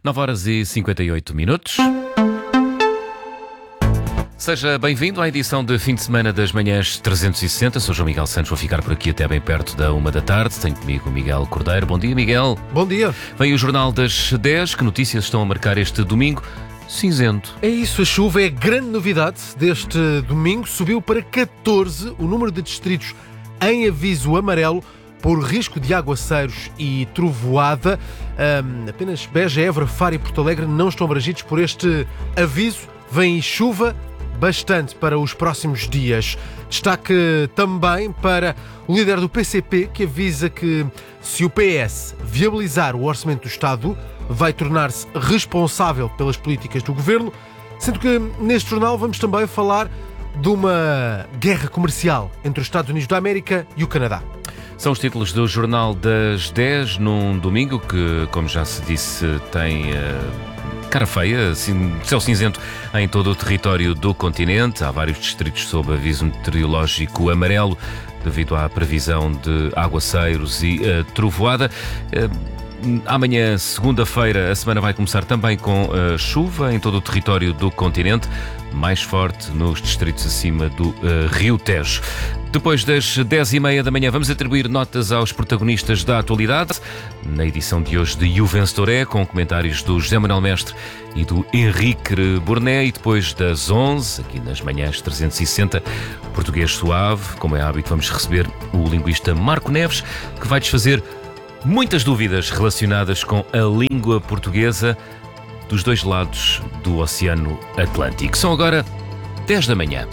9h58. Seja bem-vindo à edição de fim de semana das manhãs 360. Sou João Miguel Santos, vou ficar por aqui até bem perto da 1h. Tenho comigo o Miguel Cordeiro. Bom dia, Miguel. Bom dia. Vem o Jornal das 10. Que notícias estão a marcar este domingo? Cinzento. É isso, a chuva é a grande novidade deste domingo. Subiu para 14 o número de distritos em aviso amarelo por risco de aguaceiros e trovoada. Apenas Beja, Évora, Faro e Porto Alegre não estão abrangidos por este aviso. Vem chuva bastante para os próximos dias. Destaque também para o líder do PCP, que avisa que se o PS viabilizar o orçamento do Estado, vai tornar-se responsável pelas políticas do governo, sendo que neste jornal vamos também falar de uma guerra comercial entre os Estados Unidos da América e o Canadá. São os títulos do Jornal das 10 num domingo que, como já se disse, tem cara feia, céu cinzento em todo o território do continente. Há vários distritos sob aviso meteorológico amarelo devido à previsão de aguaceiros e trovoada. Amanhã, segunda-feira, a semana vai começar também com chuva em todo o território do continente, mais forte nos distritos acima do Rio Tejo. Depois das 10h30 da manhã, vamos atribuir notas aos protagonistas da atualidade. Na edição de hoje de E o Vencedor é, com comentários do José Manuel Mestre e do Henrique Borné. E depois das 11, aqui nas manhãs 360, Português Suave. Como é hábito, vamos receber o linguista Marco Neves, que vai desfazer muitas dúvidas relacionadas com a língua portuguesa dos dois lados do Oceano Atlântico. São agora 10 da manhã.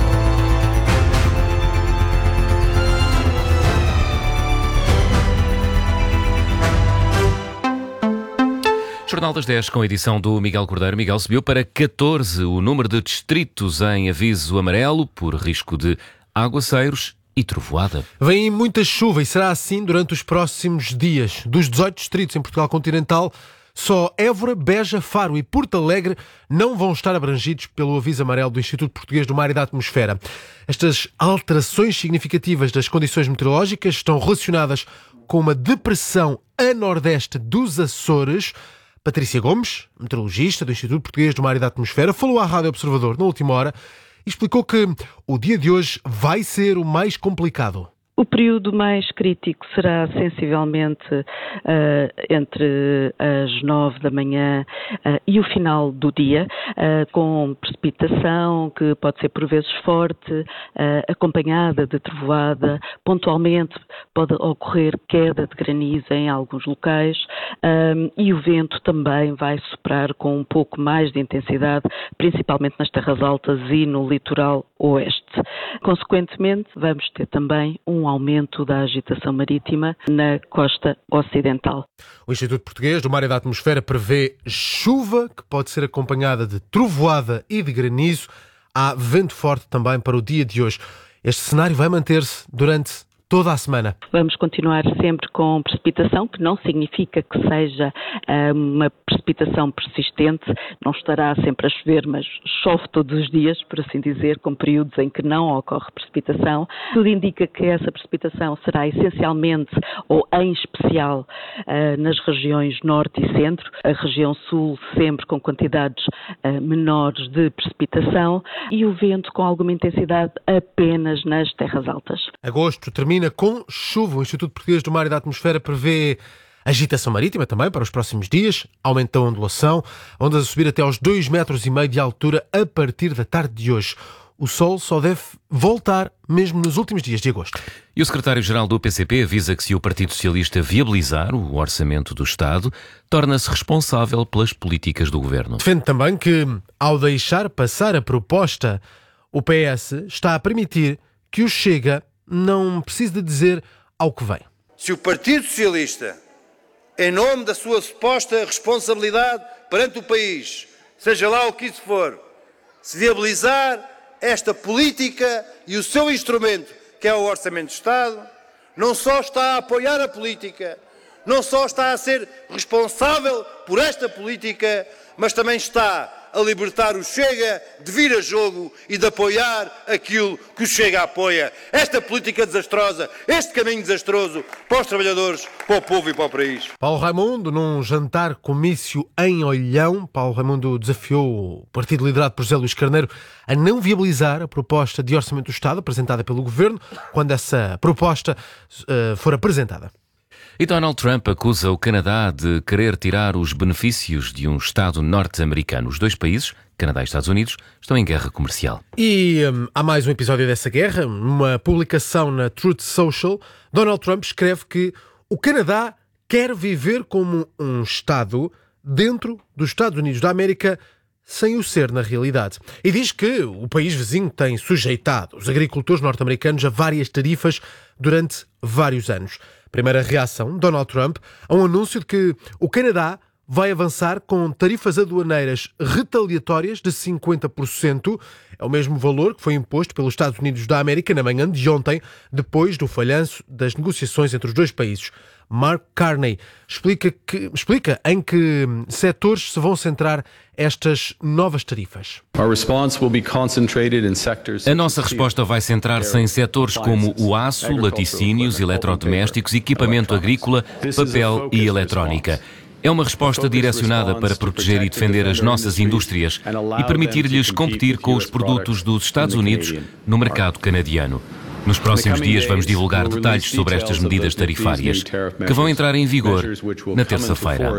Jornal das 10 com a edição do Miguel Cordeiro. Miguel, subiu para 14 o número de distritos em aviso amarelo por risco de aguaceiros e trovoada. Vem muita chuva e será assim durante os próximos dias. Dos 18 distritos em Portugal continental, só Évora, Beja, Faro e Porto Alegre não vão estar abrangidos pelo aviso amarelo do Instituto Português do Mar e da Atmosfera. Estas alterações significativas das condições meteorológicas estão relacionadas com uma depressão a nordeste dos Açores. Patrícia Gomes, meteorologista do Instituto Português do Mar e da Atmosfera, falou à Rádio Observador na última hora e explicou que o dia de hoje vai ser o mais complicado. O período mais crítico será sensivelmente entre as 9 da manhã e o final do dia, com precipitação que pode ser por vezes forte, acompanhada de trovoada. Pontualmente pode ocorrer queda de granizo em alguns locais e o vento também vai soprar com um pouco mais de intensidade, principalmente nas terras altas e no litoral oeste. Consequentemente, vamos ter também um aumento da agitação marítima na costa ocidental. O Instituto Português do Mar e da Atmosfera prevê chuva, que pode ser acompanhada de trovoada e de granizo. Há vento forte também para o dia de hoje. Este cenário vai manter-se durante toda a semana. Vamos continuar sempre com precipitação, que não significa que seja uma precipitação persistente. Não estará sempre a chover, mas chove todos os dias, por assim dizer, com períodos em que não ocorre precipitação. Tudo indica que essa precipitação será essencialmente, ou em especial, nas regiões norte e centro. A região sul sempre com quantidades menores de precipitação e o vento com alguma intensidade apenas nas terras altas. Agosto termina com chuva. O Instituto Português do Mar e da Atmosfera prevê agitação marítima também para os próximos dias, aumento da ondulação, ondas a subir até aos 2,5 metros de altura a partir da tarde de hoje. O sol só deve voltar mesmo nos últimos dias de agosto. E o secretário-geral do PCP avisa que se o Partido Socialista viabilizar o orçamento do Estado, torna-se responsável pelas políticas do governo. Defende também que, ao deixar passar a proposta, o PS está a permitir que o Chega não precise de dizer ao que vem. Se o Partido Socialista, em nome da sua suposta responsabilidade perante o país, seja lá o que isso for, se viabilizar esta política e o seu instrumento, que é o Orçamento de Estado, não só está a apoiar a política, não só está a ser responsável por esta política, mas também está a libertar o Chega de vir a jogo e de apoiar aquilo que o Chega apoia. Esta política desastrosa, este caminho desastroso para os trabalhadores, para o povo e para o país. Paulo Raimundo, num jantar comício em Olhão, Paulo Raimundo desafiou o partido liderado por José Luís Carneiro a não viabilizar a proposta de orçamento do Estado apresentada pelo Governo, quando essa proposta for apresentada. E Donald Trump acusa o Canadá de querer tirar os benefícios de um Estado norte-americano. Os dois países, Canadá e Estados Unidos, estão em guerra comercial. E há mais um episódio dessa guerra. Numa publicação na Truth Social, Donald Trump escreve que o Canadá quer viver como um Estado dentro dos Estados Unidos da América, sem o ser na realidade. E diz que o país vizinho tem sujeitado os agricultores norte-americanos a várias tarifas durante vários anos. Primeira reação, Donald Trump, a um anúncio de que o Canadá vai avançar com tarifas aduaneiras retaliatórias de 50%. É o mesmo valor que foi imposto pelos Estados Unidos da América na manhã de ontem, depois do falhanço das negociações entre os dois países. Mark Carney explica em que setores se vão centrar estas novas tarifas. A nossa resposta vai centrar-se em setores como o aço, laticínios, eletrodomésticos, equipamento agrícola, papel e eletrónica. É uma resposta direcionada para proteger e defender as nossas indústrias e permitir-lhes competir com os produtos dos Estados Unidos no mercado canadiano. Nos próximos dias vamos divulgar detalhes sobre estas medidas tarifárias, que vão entrar em vigor na terça-feira.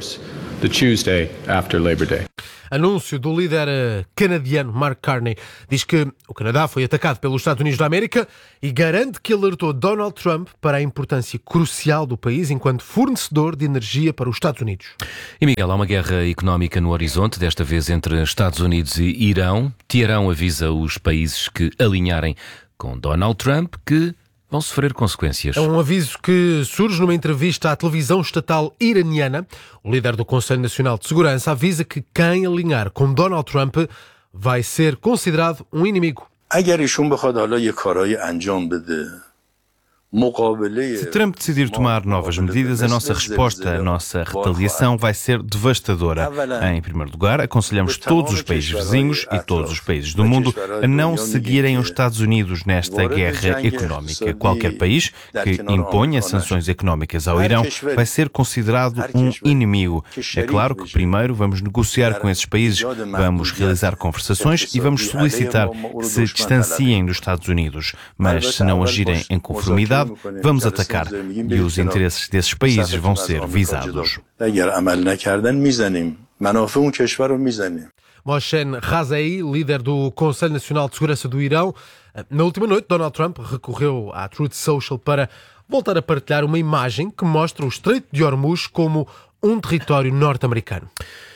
Anúncio do líder canadiano Mark Carney. Diz que o Canadá foi atacado pelos Estados Unidos da América e garante que alertou Donald Trump para a importância crucial do país enquanto fornecedor de energia para os Estados Unidos. E Miguel, há uma guerra económica no horizonte, desta vez entre Estados Unidos e Irão. Teherão avisa os países que alinharem com Donald Trump que vão sofrer consequências. É um aviso que surge numa entrevista à televisão estatal iraniana. O líder do Conselho Nacional de Segurança avisa que quem alinhar com Donald Trump vai ser considerado um inimigo. Se Trump decidir tomar novas medidas, a nossa resposta, a nossa retaliação vai ser devastadora. Em primeiro lugar, aconselhamos todos os países vizinhos e todos os países do mundo a não seguirem os Estados Unidos nesta guerra económica. Qualquer país que imponha sanções económicas ao Irão vai ser considerado um inimigo. É claro que primeiro vamos negociar com esses países, vamos realizar conversações e vamos solicitar que se distanciem dos Estados Unidos. Mas se não agirem em conformidade, vamos atacar e os interesses desses países vão ser visados. Mohsen Razai, líder do Conselho Nacional de Segurança do Irão. Na última noite, Donald Trump recorreu à Truth Social para voltar a partilhar uma imagem que mostra o Estreito de Hormuz como um território norte-americano.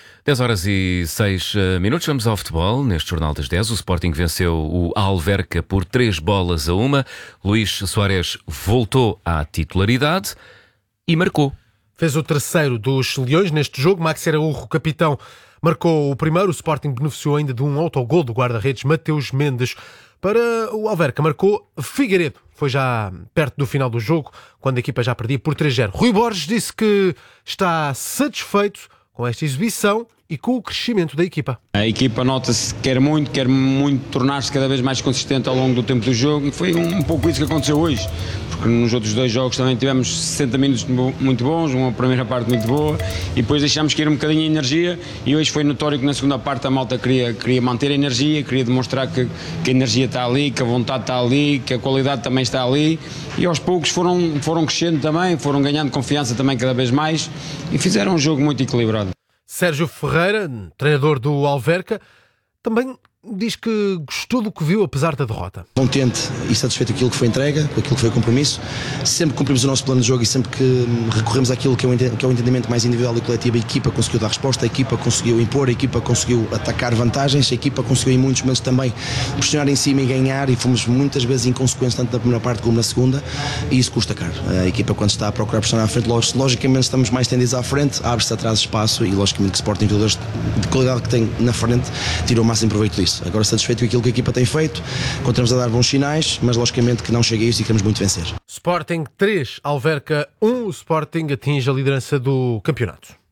10h06. Vamos ao futebol. Neste Jornal das 10, o Sporting venceu o Alverca por 3-1. Luís Soares voltou à titularidade e marcou. Fez o terceiro dos Leões neste jogo. Maxi Araújo, capitão, marcou o primeiro. O Sporting beneficiou ainda de um autogol do guarda-redes Mateus Mendes. Para o Alverca marcou Figueiredo. Foi já perto do final do jogo, quando a equipa já perdia por 3-0. Rui Borges disse que está satisfeito com esta exibição e com o crescimento da equipa. A equipa nota-se que quer muito tornar-se cada vez mais consistente ao longo do tempo do jogo e foi um pouco isso que aconteceu hoje, porque nos outros dois jogos também tivemos 60 minutos muito bons, uma primeira parte muito boa e depois deixámos cair um bocadinho a energia e hoje foi notório que na segunda parte a malta queria manter a energia, queria demonstrar que a energia está ali, que a vontade está ali, que a qualidade também está ali e aos poucos foram crescendo também, foram ganhando confiança também cada vez mais e fizeram um jogo muito equilibrado. Sérgio Ferreira, treinador do Alverca, também diz que gostou do que viu apesar da derrota. Contente e satisfeito com aquilo que foi entrega, com aquilo que foi o compromisso. Sempre cumprimos o nosso plano de jogo e sempre que recorremos àquilo que é o entendimento mais individual e coletivo, a equipa conseguiu dar resposta, a equipa conseguiu impor, a equipa conseguiu atacar vantagens, a equipa conseguiu em muitos momentos também pressionar em cima e ganhar e fomos muitas vezes inconsequentes tanto na primeira parte como na segunda e isso custa caro. A equipa quando está a procurar pressionar à frente, logicamente estamos mais tendidos à frente, abre-se atrás espaço e logicamente que o Sporting de qualidade que tem na frente tirou o máximo proveito disso. Agora satisfeito com aquilo que a equipa tem feito, continuamos a dar bons sinais, mas logicamente que não chega a isso e queremos muito vencer. Sporting 3, Alverca 1, o Sporting atinge a liderança do campeonato.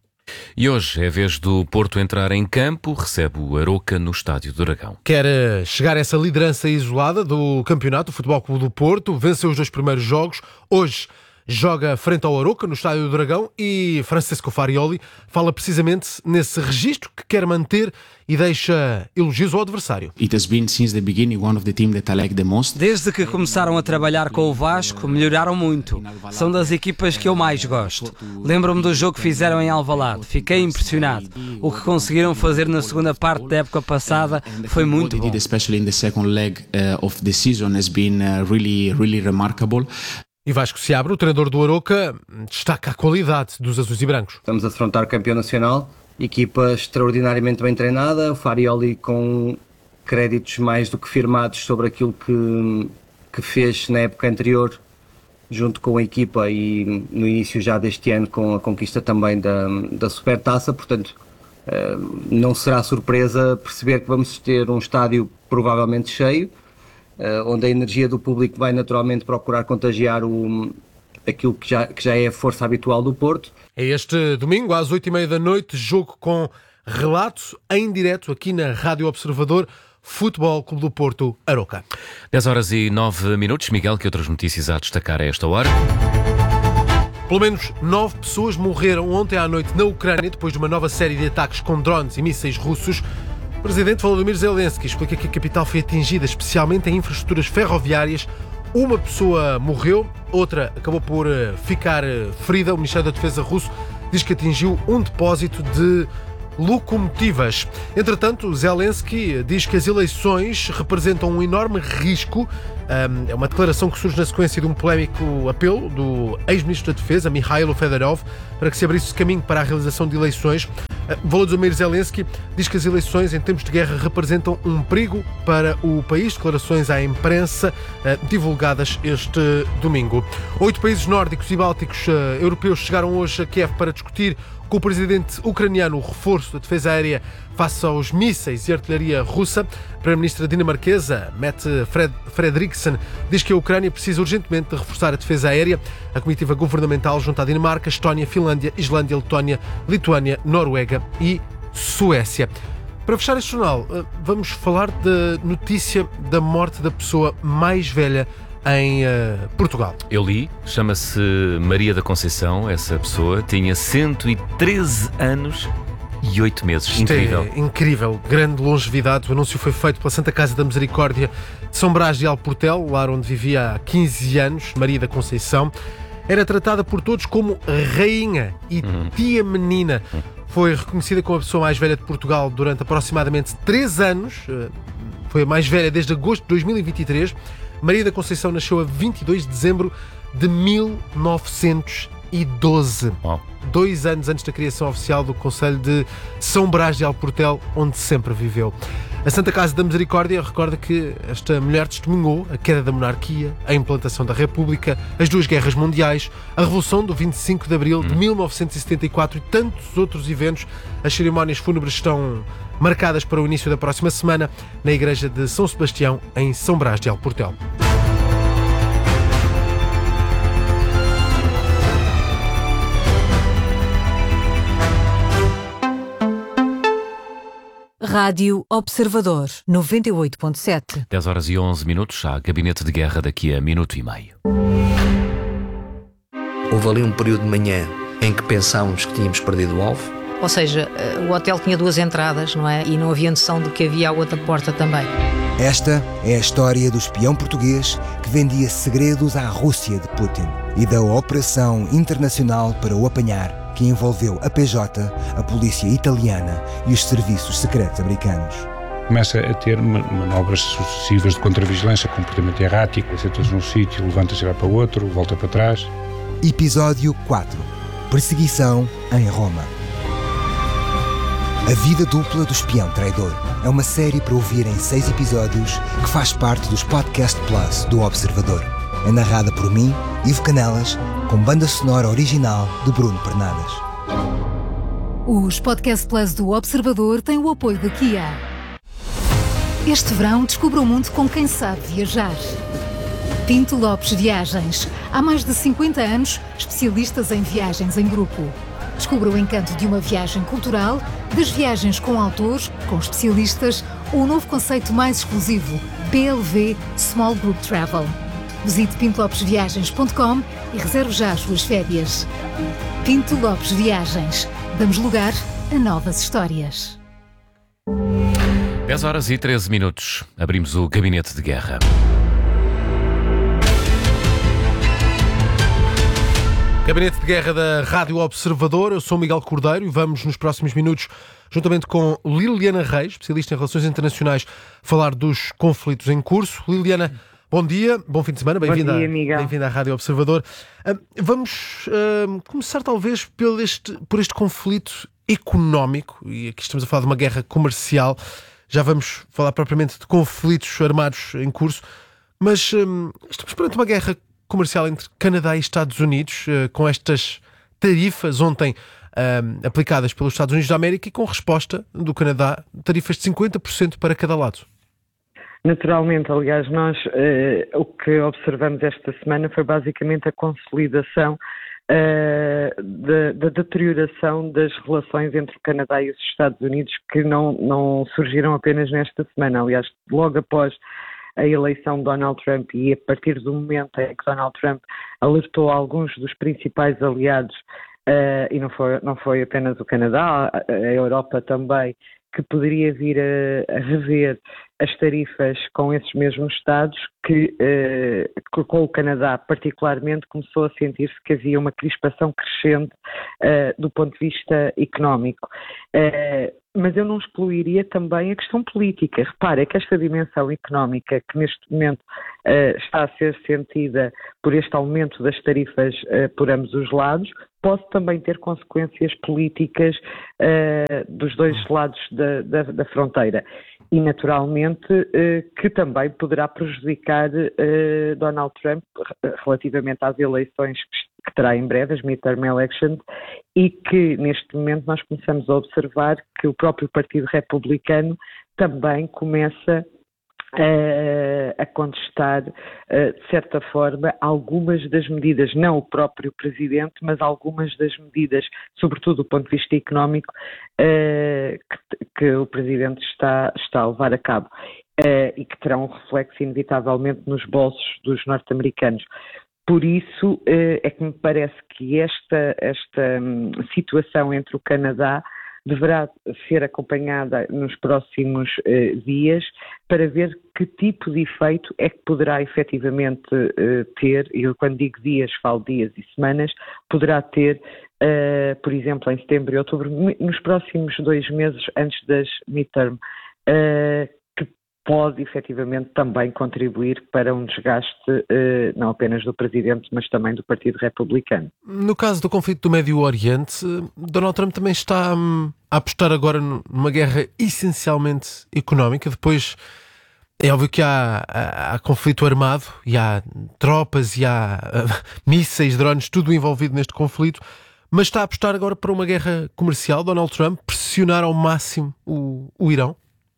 E hoje é a vez do Porto entrar em campo, recebe o Aroca no Estádio do Dragão. Quer chegar a essa liderança isolada do campeonato, o Futebol Clube do Porto, venceu os 2 primeiros jogos, hoje joga frente ao Aroca no Estádio do Dragão e Francesco Farioli fala precisamente nesse registro que quer manter e deixa elogios ao adversário. Desde que começaram a trabalhar com o Vasco, melhoraram muito. São das equipas que eu mais gosto. Lembro-me do jogo que fizeram em Alvalade. Fiquei impressionado. O que conseguiram fazer na segunda parte da época passada foi muito bom. E Vasco Seabra, o treinador do Aroca, destaca a qualidade dos azuis e brancos. Estamos a defrontar o campeão nacional, equipa extraordinariamente bem treinada, o Farioli com créditos mais do que firmados sobre aquilo que fez na época anterior junto com a equipa e no início já deste ano com a conquista também da Supertaça, portanto não será surpresa perceber que vamos ter um estádio provavelmente cheio, onde a energia do público vai naturalmente procurar contagiar aquilo que já é a força habitual do Porto. É este domingo, às 8h30 da noite, jogo com relato em direto aqui na Rádio Observador, Futebol Clube do Porto, Aroca. 10h09. Miguel, que outras notícias há a destacar a esta hora? Pelo menos 9 pessoas morreram ontem à noite na Ucrânia depois de uma nova série de ataques com drones e mísseis russos. O presidente Volodymyr Zelensky explica que a capital foi atingida, especialmente em infraestruturas ferroviárias. Uma pessoa morreu, outra acabou por ficar ferida. O Ministério da Defesa russo diz que atingiu um depósito de locomotivas. Entretanto, Zelensky diz que as eleições representam um enorme risco. É uma declaração que surge na sequência de um polémico apelo do ex-ministro da Defesa, Mikhailo Fedorov, para que se abrisse caminho para a realização de eleições. Volodymyr Zelensky diz que as eleições em tempos de guerra representam um perigo para o país. Declarações à imprensa divulgadas este domingo. 8 países nórdicos e bálticos europeus chegaram hoje a Kiev para discutir com o presidente ucraniano o reforço da defesa aérea face aos mísseis e artilharia russa. A primeira-ministra dinamarquesa, Mette Frederiksen, diz que a Ucrânia precisa urgentemente de reforçar a defesa aérea. A comitiva governamental junta a Dinamarca, Estónia, Finlândia, Islândia, Letónia, Lituânia, Noruega e Suécia. Para fechar este jornal, vamos falar da notícia da morte da pessoa mais velha em Portugal. Eu li, chama-se Maria da Conceição, essa pessoa tinha 113 anos e 8 meses. Isto incrível. É incrível, grande longevidade. O anúncio foi feito pela Santa Casa da Misericórdia de São Brás de Alportel, lá onde vivia há 15 anos, Maria da Conceição. Era tratada por todos como rainha e tia menina. Foi reconhecida como a pessoa mais velha de Portugal durante aproximadamente 3 anos. Foi a mais velha desde agosto de 2023. Maria da Conceição nasceu a 22 de dezembro de 1912. Wow. 2 anos antes da criação oficial do Concelho de São Brás de Alportel, onde sempre viveu. A Santa Casa da Misericórdia recorda que esta mulher testemunhou a queda da monarquia, a implantação da República, as 2 guerras mundiais, a Revolução do 25 de Abril de 1974 e tantos outros eventos. As cerimónias fúnebres estão marcadas para o início da próxima semana na Igreja de São Sebastião, em São Brás de Alportel. Rádio Observador 98.7. 10h11. Há gabinete de guerra daqui a minuto e meio. Houve ali um período de manhã em que pensámos que tínhamos perdido o alvo. Ou seja, o hotel tinha 2 entradas, não é? E não havia noção de que havia a outra porta também. Esta é a história do espião português que vendia segredos à Rússia de Putin e da operação internacional para o apanhar, que envolveu a PJ, a polícia italiana e os serviços secretos americanos. Começa a ter manobras sucessivas de contravigilância, comportamento errático, senta-se num sítio, levanta-se e vai para outro, volta para trás. Episódio 4. Perseguição em Roma. A vida dupla do espião traidor é uma série para ouvir em 6 episódios que faz parte dos Podcast Plus do Observador. É narrada por mim, Ivo Canelas, com banda sonora original de Bruno Pernadas. Os Podcast Plus do Observador têm o apoio da Kia. Este verão descubra o mundo com quem sabe viajar. Pinto Lopes Viagens. Há mais de 50 anos, especialistas em viagens em grupo. Descubra o encanto de uma viagem cultural, das viagens com autores, com especialistas ou o novo conceito mais exclusivo, PLV Small Group Travel. Visite pintolopesviagens.com e reserve já as suas férias. Pinto Lopes Viagens. Damos lugar a novas histórias. 10h13. Abrimos o Gabinete de Guerra. Gabinete de Guerra da Rádio Observador. Eu sou Miguel Cordeiro e vamos nos próximos minutos, juntamente com Liliana Reis, especialista em Relações Internacionais, falar dos conflitos em curso. Liliana, bom dia, bom fim de semana, bem-vinda à Rádio Observador. Vamos começar talvez por este conflito económico, e aqui estamos a falar de uma guerra comercial. Já vamos falar propriamente de conflitos armados em curso, mas estamos perante uma guerra comercial entre Canadá e Estados Unidos, com estas tarifas ontem aplicadas pelos Estados Unidos da América e com resposta do Canadá, tarifas de 50% para cada lado. Naturalmente, aliás, nós o que observamos esta semana foi basicamente a consolidação da deterioração das relações entre o Canadá e os Estados Unidos, que não surgiram apenas nesta semana. Aliás, logo após a eleição de Donald Trump e a partir do momento em que Donald Trump alertou alguns dos principais aliados, e não foi apenas o Canadá, a Europa também, que poderia vir a rever as tarifas com esses mesmos Estados, que com o Canadá particularmente começou a sentir-se que havia uma crispação crescente do ponto de vista económico. Mas eu não excluiria também a questão política. Repare, é que esta dimensão económica que neste momento está a ser sentida por este aumento das tarifas por ambos os lados, pode também ter consequências políticas dos dois lados da fronteira. E, naturalmente, que também poderá prejudicar Donald Trump relativamente às eleições que terá em breve, as midterm elections, e que, neste momento, nós começamos a observar que o próprio Partido Republicano também começa a contestar, de certa forma, algumas das medidas, não o próprio Presidente, mas algumas das medidas, sobretudo do ponto de vista económico, que o Presidente está a levar a cabo e que terão um reflexo inevitavelmente nos bolsos dos norte-americanos. Por isso é que me parece que esta situação entre o Canadá deverá ser acompanhada nos próximos dias para ver que tipo de efeito é que poderá efetivamente ter, e eu quando digo dias, falo dias e semanas, poderá ter, por exemplo, em setembro e outubro, nos próximos 2 meses antes das midterm, que pode efetivamente também contribuir para um desgaste não apenas do Presidente, mas também do Partido Republicano. No caso do conflito do Médio Oriente, Donald Trump também está a apostar agora numa guerra essencialmente económica. Depois é óbvio que há conflito armado e há tropas e há mísseis, drones, tudo envolvido neste conflito, mas está a apostar agora para uma guerra comercial, Donald Trump, pressionar ao máximo o Irão?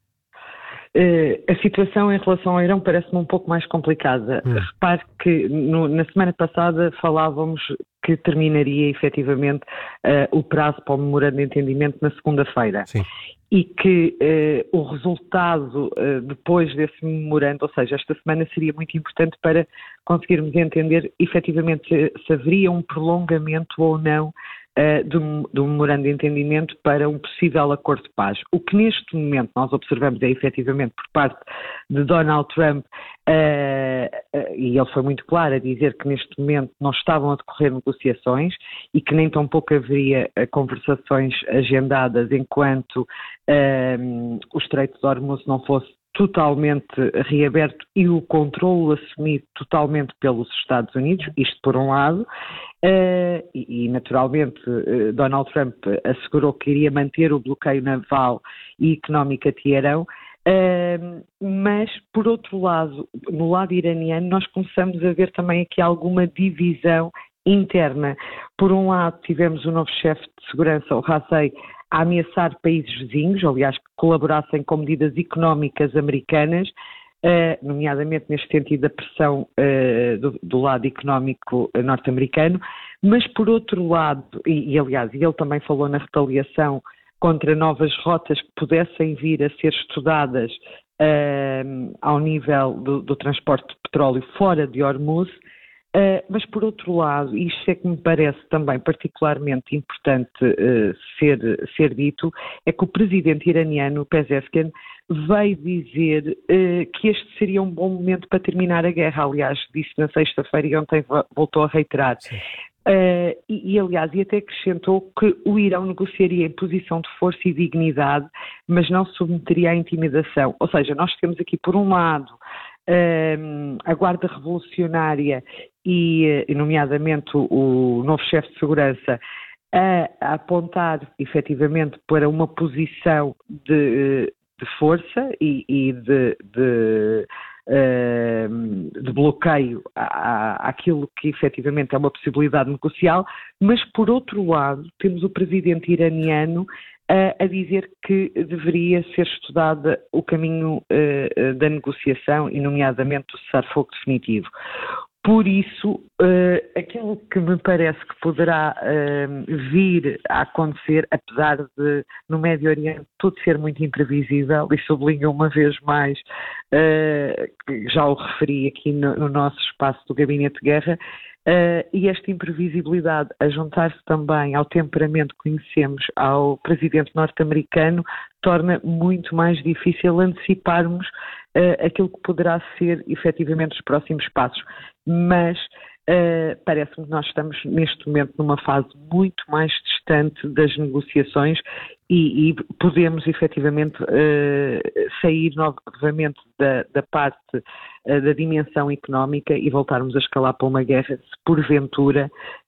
A situação em relação ao Irão parece-me um pouco mais complicada. Repare que na semana passada falávamos que terminaria efetivamente o prazo para o memorando de entendimento na segunda-feira. Sim. E que o resultado depois desse memorando, ou seja, esta semana seria muito importante para conseguirmos entender efetivamente se haveria um prolongamento ou não do memorando de entendimento para um possível acordo de paz. O que neste momento nós observamos é efetivamente por parte de Donald Trump, e ele foi muito claro a dizer que neste momento não estavam a decorrer negociações e que nem tampouco haveria conversações agendadas enquanto o Estreito de Hormuz não fosse totalmente reaberto e o controle assumido totalmente pelos Estados Unidos, isto por um lado, e naturalmente Donald Trump assegurou que iria manter o bloqueio naval e económico a Teherão, mas por outro lado, no lado iraniano, nós começamos a ver também aqui alguma divisão interna. Por um lado tivemos o novo chefe de segurança, o Rassei, a ameaçar países vizinhos, aliás, que colaborassem com medidas económicas americanas, nomeadamente neste sentido da pressão do lado económico norte-americano, mas por outro lado, aliás, ele também falou na retaliação contra novas rotas que pudessem vir a ser estudadas ao nível do transporte de petróleo fora de Hormuz, mas por outro lado, isto é que me parece também particularmente importante ser dito, é que o presidente iraniano, Pezeshkian, veio dizer que este seria um bom momento para terminar a guerra. Aliás, disse na sexta-feira e ontem voltou a reiterar. Aliás, até acrescentou que o Irão negociaria em posição de força e dignidade, mas não se submeteria à intimidação. Ou seja, nós temos aqui, por um lado, a Guarda Revolucionária e, nomeadamente, o novo chefe de segurança a apontar, efetivamente, para uma posição de força e de bloqueio àquilo que efetivamente é uma possibilidade negocial, mas por outro lado temos o presidente iraniano a dizer que deveria ser estudado o caminho da negociação e nomeadamente o cessar-fogo definitivo. Por isso, aquilo que me parece que poderá vir a acontecer, apesar de no Médio Oriente tudo ser muito imprevisível, e sublinho uma vez mais, que já o referi aqui no nosso espaço do Gabinete de Guerra, e esta imprevisibilidade a juntar-se também ao temperamento que conhecemos ao presidente norte-americano torna muito mais difícil anteciparmos aquilo que poderá ser efetivamente os próximos passos. Mas parece-me que nós estamos neste momento numa fase muito mais distante das negociações e podemos efetivamente sair novamente da parte da dimensão económica e voltarmos a escalar para uma guerra se porventura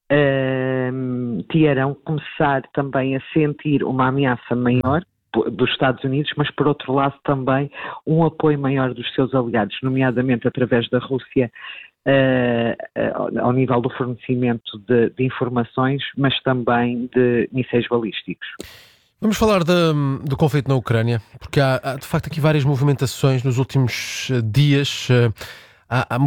Teherão começar também a sentir uma ameaça maior dos Estados Unidos, mas por outro lado também um apoio maior dos seus aliados, nomeadamente através da Rússia, ao nível do fornecimento de informações, mas também de mísseis balísticos. Vamos falar do conflito na Ucrânia, porque há de facto aqui várias movimentações nos últimos dias. Há